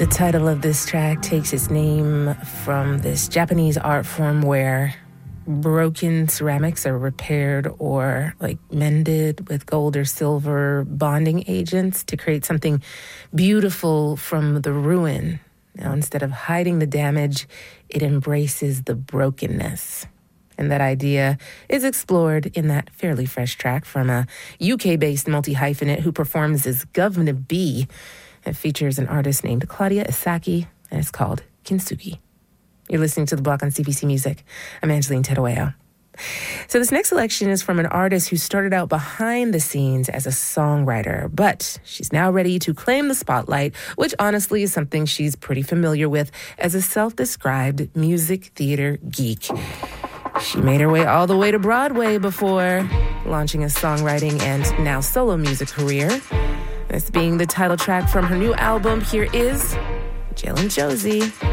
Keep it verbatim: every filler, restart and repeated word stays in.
The title of this track takes its name from this Japanese art form where broken ceramics are repaired or like mended with gold or silver bonding agents to create something beautiful from the ruin. Now, instead of hiding the damage, it embraces the brokenness. And that idea is explored in that fairly fresh track from a U K-based multi-hyphenate who performs as Governor B. It features an artist named Claudia Isaki, and it's called Kintsugi. You're listening to The Block on C B C Music. I'm Angeline Tedoeo. So this next selection is from an artist who started out behind the scenes as a songwriter, but she's now ready to claim the spotlight, which honestly is something she's pretty familiar with as a self-described music theater geek. She made her way all the way to Broadway before launching a songwriting and now solo music career. This being the title track from her new album, here is Jill and Josie.